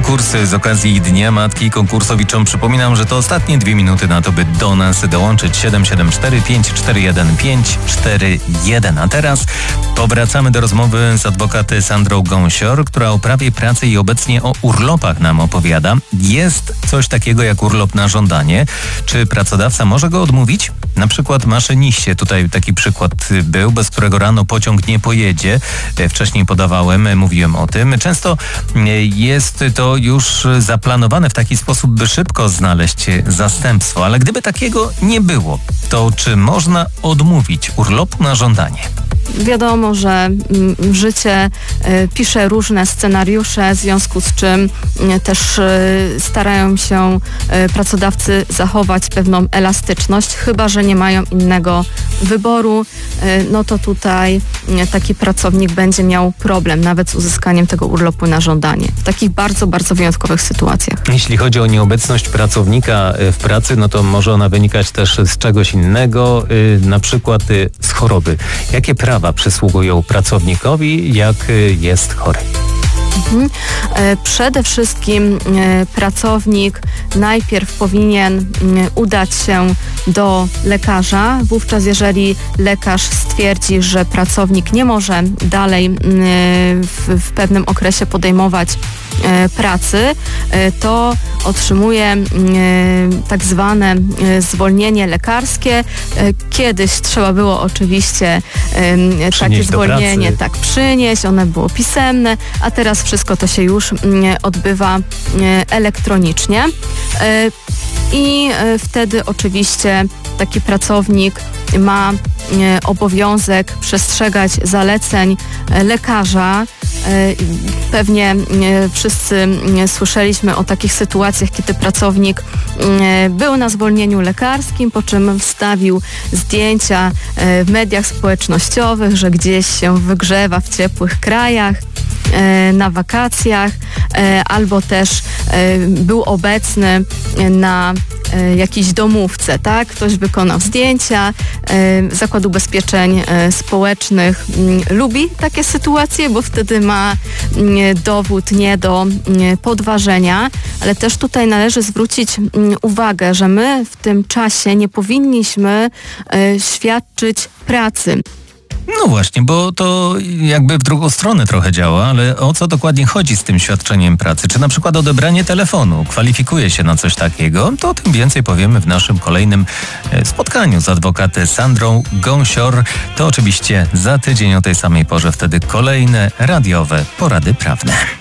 konkursy z okazji Dnia Matki konkursowiczom. Przypominam, że to ostatnie 2 minuty na to, by do nas dołączyć. 774 541 541. A teraz powracamy do rozmowy z adwokat Sandrą Gąsior, która o prawie pracy i obecnie o urlopach nam opowiada. Jest coś takiego jak urlop na żądanie. Czy pracodawca może go odmówić? Na przykład maszyniście, tutaj taki przykład był, bez którego rano pociąg nie pojedzie. Wcześniej mówiłem o tym. Często jest to już zaplanowane w taki sposób, by szybko znaleźć zastępstwo, ale gdyby takiego nie było, to czy można odmówić urlopu na żądanie? Wiadomo, że życie pisze różne scenariusze, w związku z czym też starają się pracodawcy zachować pewną elastyczność, chyba że nie mają innego wyboru, no to tutaj taki pracownik będzie miał problem nawet z uzyskaniem tego urlopu na żądanie. W takich bardzo, bardzo wyjątkowych sytuacjach. Jeśli chodzi o nieobecność pracownika w pracy, no to może ona wynikać też z czegoś innego, na przykład z choroby. Jakie prawa przysługują pracownikowi, jak jest chory? Przede wszystkim pracownik najpierw powinien udać się do lekarza. Wówczas, jeżeli lekarz stwierdzi, że pracownik nie może dalej w pewnym okresie podejmować pracy, to otrzymuje tak zwane zwolnienie lekarskie. Kiedyś trzeba było oczywiście takie zwolnienie przynieść, one było pisemne, a teraz wszystko to się już odbywa elektronicznie. I wtedy oczywiście taki pracownik ma obowiązek przestrzegać zaleceń lekarza. Pewnie wszyscy słyszeliśmy o takich sytuacjach, kiedy pracownik był na zwolnieniu lekarskim, po czym wstawił zdjęcia w mediach społecznościowych, że gdzieś się wygrzewa w ciepłych krajach, na wakacjach, albo też był obecny na jakiejś domówce, tak? Ktoś wykonał zdjęcia. Zakład Ubezpieczeń Społecznych lubi takie sytuacje, bo wtedy ma dowód nie do podważenia, ale też tutaj należy zwrócić uwagę, że my w tym czasie nie powinniśmy świadczyć pracy. No właśnie, bo to jakby w drugą stronę trochę działa, ale o co dokładnie chodzi z tym świadczeniem pracy? Czy na przykład odebranie telefonu kwalifikuje się na coś takiego? To o tym więcej powiemy w naszym kolejnym spotkaniu z adwokatem Sandrą Gąsior. To oczywiście za tydzień o tej samej porze, wtedy kolejne radiowe porady prawne.